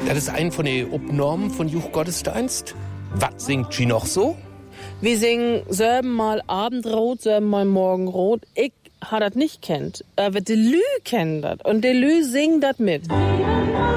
Das ist ein von den Obnormen von Juchgottesdienst. Was singt sie noch so? Wir singen selben mal Abendrot, selben mal Morgenrot. Ich ha das nicht kennt. Aber die Lü kennt das. Und die Lü singt das mit.